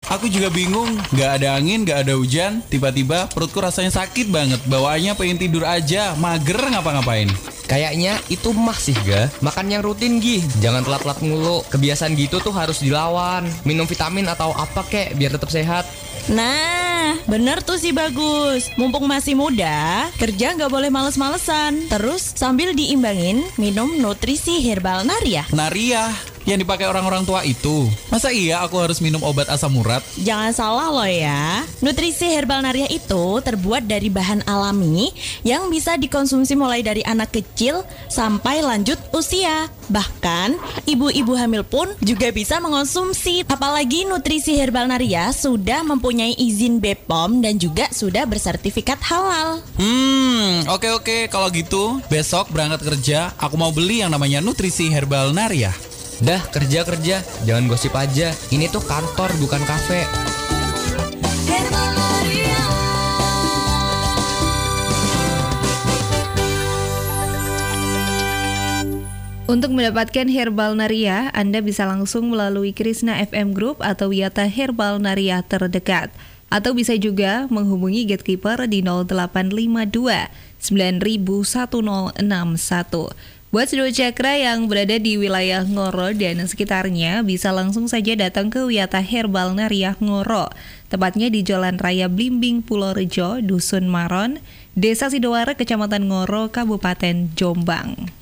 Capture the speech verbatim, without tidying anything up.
Aku juga bingung, nggak ada angin, nggak ada hujan, tiba-tiba perutku rasanya sakit banget, bawaannya pengen tidur aja, mager ngapa-ngapain. Kayaknya itu mah sih ga. Makan yang rutin Gi, jangan telat-telat mulu. Kebiasaan gitu tuh harus dilawan. Minum vitamin atau apa kek biar tetap sehat. Nah, bener tuh si Bagus. Mumpung masih muda, kerja nggak boleh males-malesan. Terus sambil diimbangin, minum nutrisi herbal Nariah. Nariah yang dipakai orang-orang tua itu. Masa iya aku harus minum obat asam urat? Jangan salah loh ya. Nutrisi herbal Nariah itu terbuat dari bahan alami yang bisa dikonsumsi mulai dari anak kecil sampai lanjut usia. Bahkan ibu-ibu hamil pun juga bisa mengonsumsi. Apalagi nutrisi herbal Nariah sudah mempunyai izin B P O M dan juga sudah bersertifikat halal. Hmm, oke oke. Kalau gitu besok berangkat kerja, aku mau beli yang namanya nutrisi herbal Nariah. Dah kerja-kerja, jangan gosip aja. Ini tuh kantor bukan kafe. Untuk mendapatkan Herbal Nariah, Anda bisa langsung melalui Krishna F M Group atau Wiyata Herbal Nariah terdekat. Atau bisa juga menghubungi Gatekeeper di nol delapan lima dua sembilan nol satu nol enam satu. Buat Sedo Cakra yang berada di wilayah Ngoro dan sekitarnya, bisa langsung saja datang ke Wiyata Herbal Nariah Ngoro. Tepatnya di Jalan Raya Blimbing, Purworejo, Dusun Maron, Desa Sidoarjo, Kecamatan Ngoro, Kabupaten Jombang.